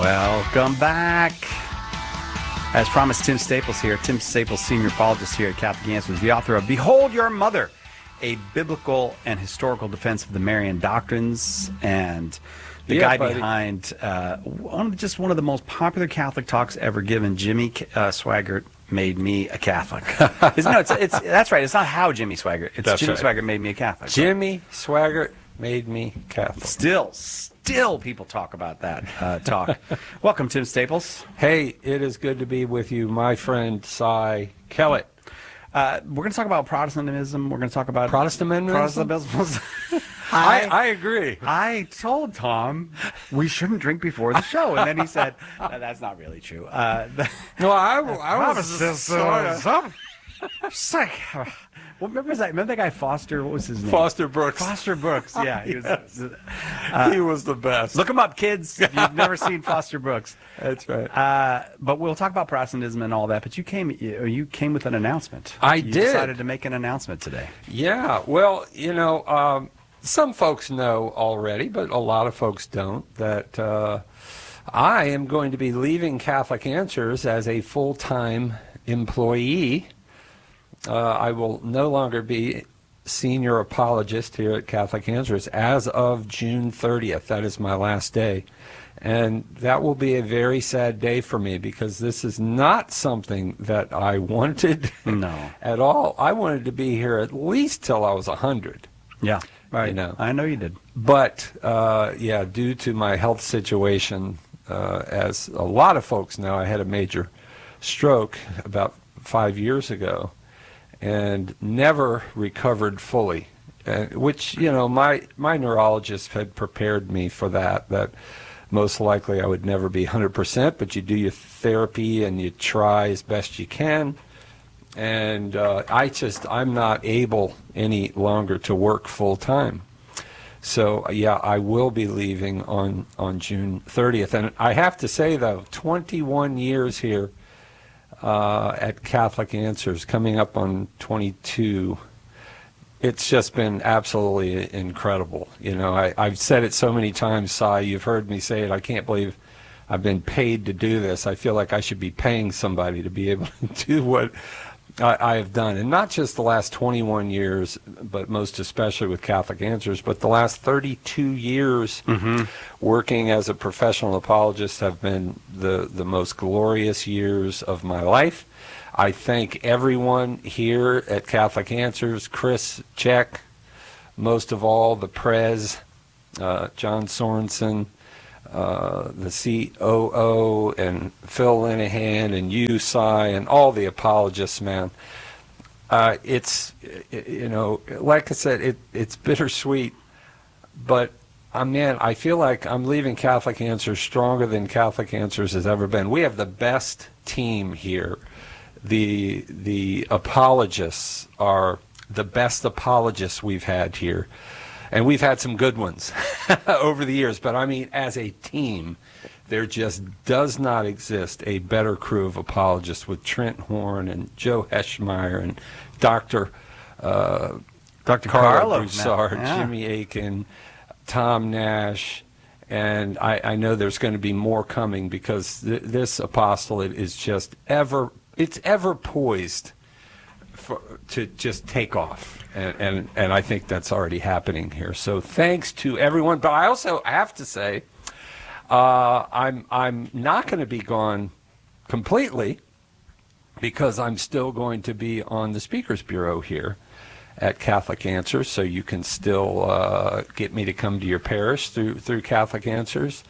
Welcome back. As promised, Tim Staples here. Tim Staples, senior apologist here at Catholic Answers, the author of Behold Your Mother, a biblical and historical defense of the Marian doctrines, and the guy behind one of the most popular Catholic talks ever given, Jimmy Swaggart Made Me a Catholic. That's right. It's not how Jimmy Swaggart. It's Jimmy Swaggart Made Me a Catholic. Jimmy Swaggart Made Me Catholic. Still people talk about that talk. Welcome, Tim Staples. Hey, it is good to be with you, my friend Cy Kellett. We're going to talk about Protestantism. We're going to talk about Protestantism. I agree. I told Tom we shouldn't drink before the show, and then he said, "That's not really true." No, I was just sort of. Sick. Well, remember that guy Foster? What was his name? Foster Brooks. Foster Brooks. Yeah, he was. He was the best. Look him up, kids. If you've never seen Foster Brooks. That's right. But we'll talk about Protestantism and all that. But you came with an announcement. You decided to make an announcement today. Yeah. Well, some folks know already, but a lot of folks don't, that I am going to be leaving Catholic Answers as a full-time employee. I will no longer be senior apologist here at Catholic Answers as of June 30th. That is my last day. And that will be a very sad day for me, because this is not something that I wanted at all. I wanted to be here at least till I was 100. Yeah, right. I know you did. But, due to my health situation, as a lot of folks know, I had a major stroke about 5 years ago and never recovered fully, which, my neurologist had prepared me for that most likely I would never be 100%, but you do your therapy and you try as best you can. And I'm not able any longer to work full time. So, I will be leaving on June 30th. And I have to say, though, 21 years here at Catholic Answers, coming up on 22, it's just been absolutely incredible. I've said it so many times, Cy, you've heard me say it. I can't believe I've been paid to do this. I feel like I should be paying somebody to be able to do what I have done. And not just the last 21 years, but most especially with Catholic Answers, but the last 32 years working as a professional apologist have been the most glorious years of my life. I thank everyone here at Catholic Answers, Chris Check, most of all the Prez, John Sorensen, the COO, and Phil Linehan, and you, Cy, and all the apologists, man. It's, like I said, it's bittersweet, but I feel like I'm leaving Catholic Answers stronger than Catholic Answers has ever been. We have the best team here. The apologists are the best apologists we've had here. And we've had some good ones over the years. But, as a team, there just does not exist a better crew of apologists with Trent Horn and Joe Heschmeyer and Dr. Carla Broussard, Jimmy Aiken, Tom Nash. And I know there's going to be more coming, because this apostolate is just ever poised to just take off. And I think that's already happening here. So thanks to everyone. But I also have to say, I'm not going to be gone completely, because I'm still going to be on the Speakers Bureau here at Catholic Answers. So you can still get me to come to your parish through Catholic Answers.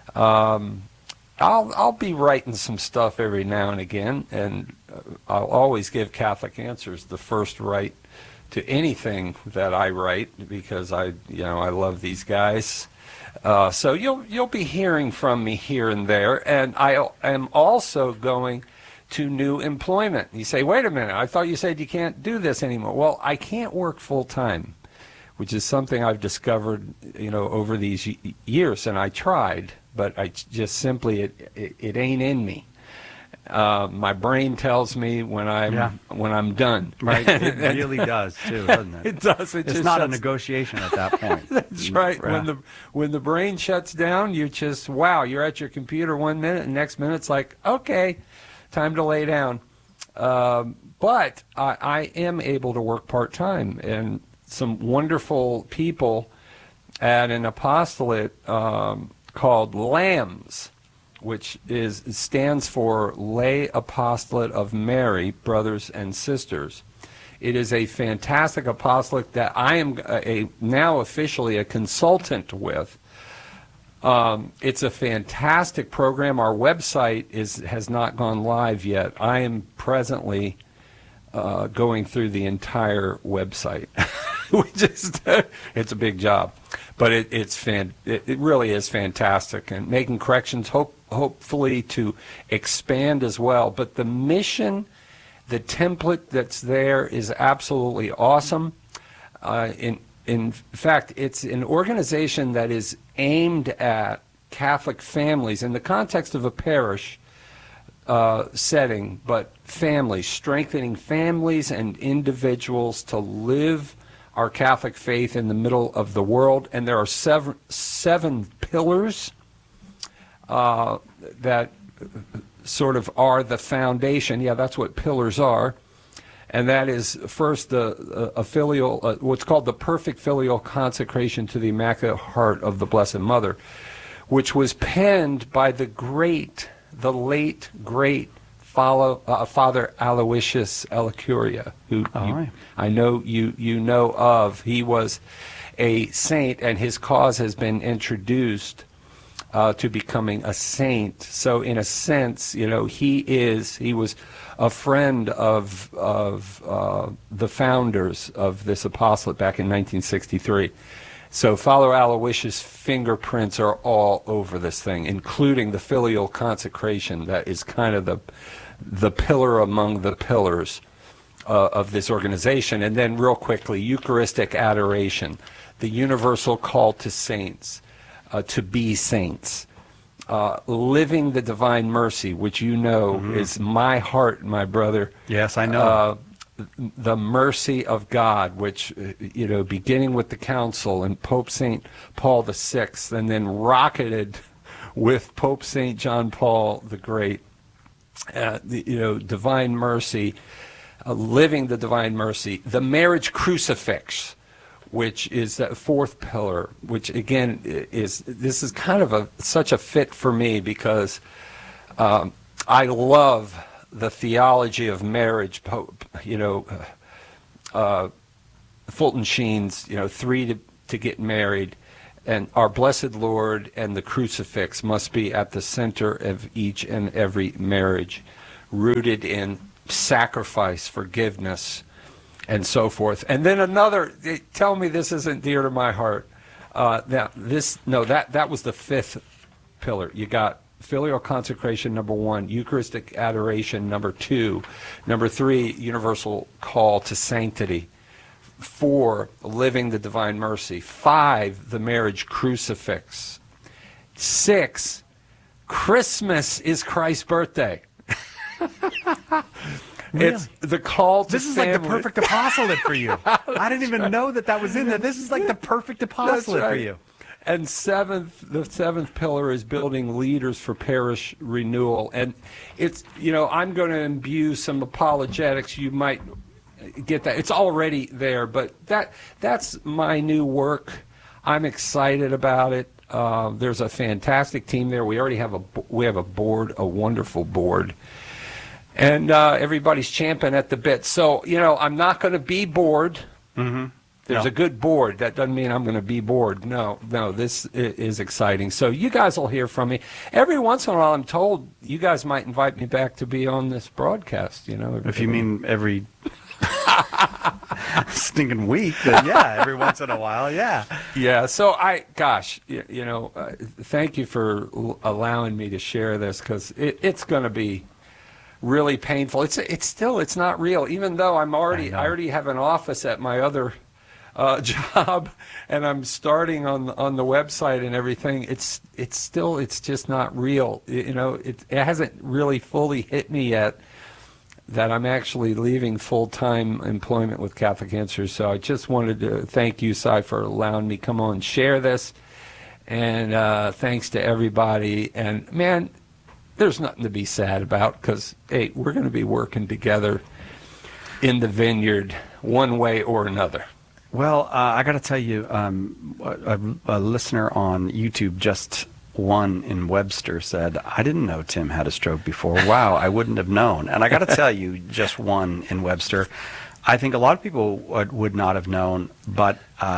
I'll be writing some stuff every now and again, and I'll always give Catholic Answers the first right to anything that I write, because I love these guys. So you'll be hearing from me here and there, and I am also going to new employment. You say, wait a minute, I thought you said you can't do this anymore. Well, I can't work full time, which is something I've discovered, over these years, and I tried, but I just simply, it ain't in me. My brain tells me when I'm done. Right, it really does too, doesn't it? It does. It's not a negotiation at that point. That's right. Yeah. When the brain shuts down, you just you're at your computer 1 minute, and next minute's like, okay, time to lay down. But I am able to work part time, and some wonderful people at an apostolate called LAMS, which stands for Lay Apostolate of Mary, Brothers and Sisters. It is a fantastic apostolate that I am now officially a consultant with. It's a fantastic program. Our website has not gone live yet. I am presently going through the entire website. It's a big job, but it really is fantastic, and making corrections hopefully to expand as well. But the mission, the template that's there is absolutely awesome. In fact, it's an organization that is aimed at Catholic families in the context of a parish setting, but families, strengthening families and individuals to live our Catholic faith in the middle of the world. And there are seven pillars that sort of are the foundation. Yeah, that's what pillars are. And that is first a filial, what's called the perfect filial consecration to the Immaculate Heart of the Blessed Mother, which was penned by the late great Father Aloysius Elicuria, who I know you know of. He was a saint, and his cause has been introduced to becoming a saint. So in a sense, he was a friend of the founders of this apostolate back in 1963. So Father Aloysius' fingerprints are all over this thing, including the filial consecration that is kind of the pillar among the pillars of this organization. And then real quickly, Eucharistic adoration, the universal call to saints, to be saints. Living the divine mercy, which is my heart, my brother. Yes, I know. The mercy of God, which, beginning with the council and Pope St. Paul VI, and then rocketed with Pope St. John Paul the Great. Divine mercy, living the divine mercy. The marriage crucifix, which is that fourth pillar, which again this is kind of such a fit for me, because I love the theology of marriage. Fulton Sheen's, 3 to get married, and our Blessed Lord and the crucifix must be at the center of each and every marriage, rooted in sacrifice, forgiveness, and so forth. And then tell me this isn't dear to my heart. That was the fifth pillar. You got filial consecration, number 1, Eucharistic adoration, number 2, number 3, universal call to sanctity, 4, living the divine mercy, 5, the marriage crucifix, 6, Christmas is Christ's birthday. Really? It's the call to This is family. like the perfect apostolate for you. I didn't even know that was in there. This is like the perfect apostolate for you. And the seventh pillar is building leaders for parish renewal. And it's, I'm going to imbue some apologetics. You might get that. It's already there, but that's my new work. I'm excited about it. There's a fantastic team there. We already have a board, a wonderful board. And everybody's champing at the bit. So, I'm not going to be bored. Mm-hmm. There's a good board. That doesn't mean I'm going to be bored. No, this is exciting. So you guys will hear from me. Every once in a while, I'm told you guys might invite me back to be on this broadcast. If you mean every stinking week, then yeah, every once in a while, yeah. Yeah, so thank you for allowing me to share this, because it's going to be really painful. It's not real, even though I already have an office at my other job, and I'm starting on the website and everything. It's just not real. It hasn't really fully hit me yet that I'm actually leaving full-time employment with Catholic Answers. So I just wanted to thank you, Cy, for allowing me to come on and share this. And thanks to everybody. And, man, there's nothing to be sad about because, hey, we're going to be working together in the vineyard one way or another. Well, I got to tell you, a listener on YouTube just one in Webster said, I didn't know Tim had a stroke before. Wow, I wouldn't have known. And I got to tell you, just one in Webster, I think a lot of people would not have known, but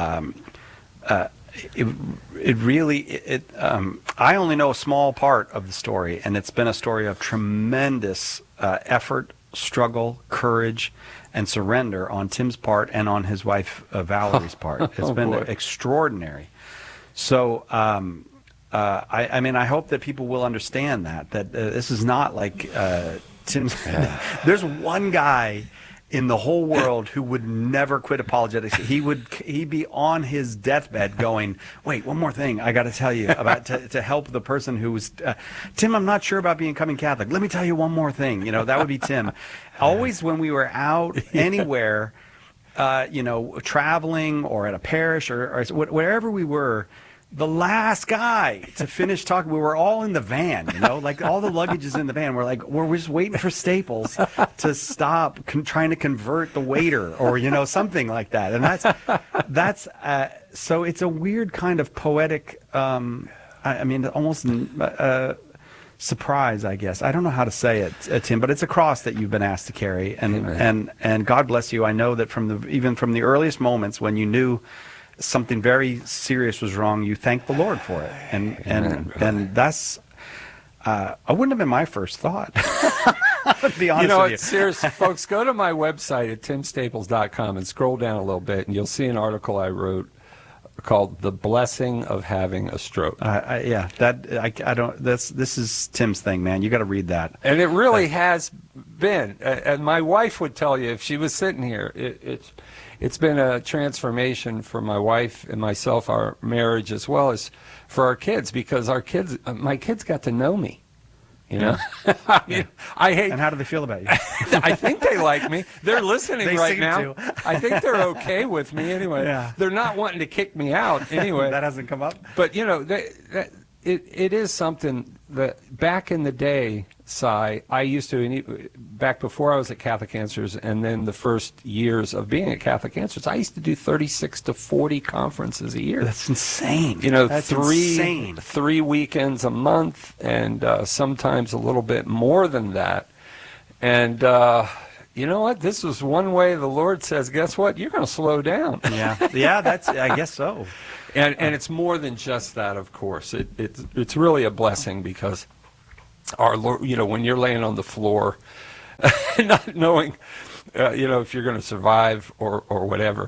it really, I only know a small part of the story, and it's been a story of tremendous effort, struggle, courage, and surrender on Tim's part and on his wife Valerie's part. It's been extraordinary. So, I mean, I hope that people will understand that this is not like Tim's. There's one guy in the whole world who would never quit apologetics. He'd be on his deathbed going, wait, one more thing I got to tell you about to help the person who was, Tim, I'm not sure about becoming Catholic. Let me tell you one more thing. That would be Tim. Always when we were out anywhere, traveling or at a parish or wherever we were, the last guy to finish talking, we were all in the van, like all the luggage is in the van. We're just waiting for Staples to stop trying to convert the waiter or, something like that. And that's so it's a weird kind of poetic, almost surprise, I guess. I don't know how to say it, Tim, but it's a cross that you've been asked to carry. And God bless you. I know that even from the earliest moments when you knew something very serious was wrong, you thanked the Lord for it, and that's I wouldn't have been my first thought. To be honest with you. Seriously, folks, go to my website at timstaples.com and scroll down a little bit, and you'll see an article I wrote called "The Blessing of Having a Stroke." This is Tim's thing, man. You got to read that. And it really has been. And my wife would tell you if she was sitting here, it's been a transformation for my wife and myself, our marriage, as well as for our kids, because my kids got to know me. I mean, I hate. And how do they feel about you? I think they like me. They're listening they right seem now. to. I think they're okay with me anyway. Yeah. They're not wanting to kick me out anyway. That hasn't come up. But it is something that back in the day, Cy, I used to, back before I was at Catholic Answers and then the first years of being at Catholic Answers, I used to do 36 to 40 conferences a year. That's insane. That's insane. 3 weekends a month, and sometimes a little bit more than that. And you know what? This was one way the Lord says, guess what? You're going to slow down. Yeah, I guess so. And it's more than just that, of course. It's really a blessing because our Lord, when you're laying on the floor, not knowing, if you're going to survive or whatever,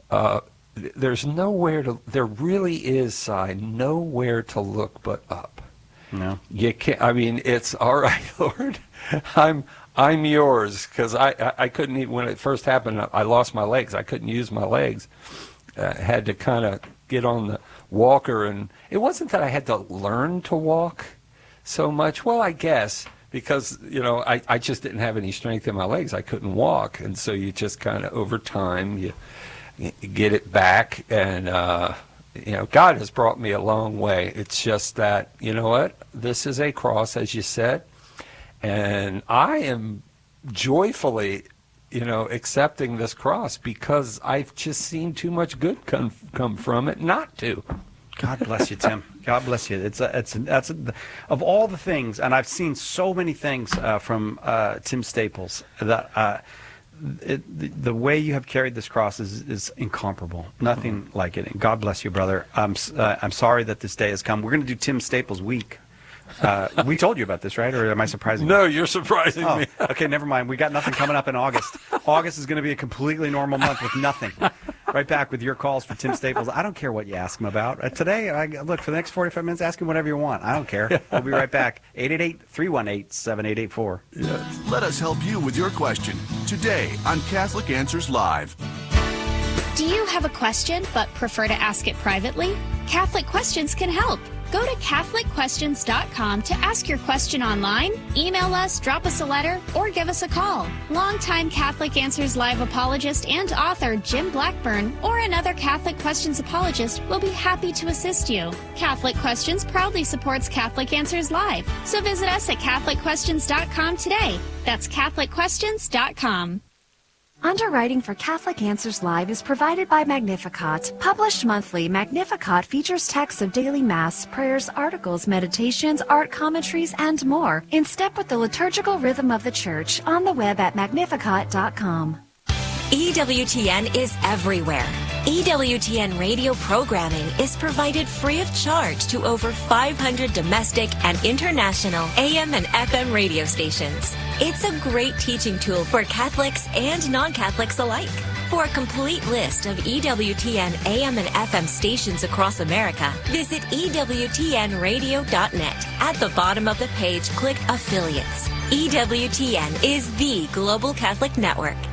there really is, Cy, nowhere to look but up. No. You can't, it's all right, Lord, I'm yours, because I couldn't even, when it first happened, I lost my legs. I couldn't use my legs. Had to kind of get on the walker, and it wasn't that I had to learn to walk so much. Well, I guess because I just didn't have any strength in my legs. I couldn't walk, and so you just kind of over time you get it back, and God has brought me a long way. It's just that what, this is a cross, as you said, and I am joyfully accepting this cross because I've just seen too much good come from it not to. God bless you, Tim. God bless you. Of all the things, and I've seen so many things from Tim Staples that the way you have carried this cross is incomparable. Nothing like it. And God bless you, brother. I'm sorry that this day has come. We're going to do Tim Staples Week. We told you about this, right? Or am I surprising you? No, you're surprising me. Okay, never mind. We got nothing coming up in August. August is going to be a completely normal month with nothing. Right back with your calls for Tim Staples. I don't care what you ask him about. Today, look, for the next 45 minutes, ask him whatever you want. I don't care. We'll be right back. 888-318-7884. Yes. Let us help you with your question today on Catholic Answers Live. Do you have a question but prefer to ask it privately? Catholic Questions can help. Go to CatholicQuestions.com to ask your question online, email us, drop us a letter, or give us a call. Longtime Catholic Answers Live apologist and author Jim Blackburn or another Catholic Questions apologist will be happy to assist you. Catholic Questions proudly supports Catholic Answers Live, so visit us at CatholicQuestions.com today. That's CatholicQuestions.com. Underwriting for Catholic Answers Live is provided by Magnificat. Published monthly, Magnificat features texts of daily Mass, prayers, articles, meditations, art commentaries, and more, in step with the liturgical rhythm of the Church, on the web at magnificat.com. EWTN is everywhere. EWTN radio programming is provided free of charge to over 500 domestic and international AM and FM radio stations. It's a great teaching tool for Catholics and non-Catholics alike. For a complete list of EWTN AM and FM stations across America, visit EWTNradio.net. At the bottom of the page, click Affiliates. EWTN is the Global Catholic Network.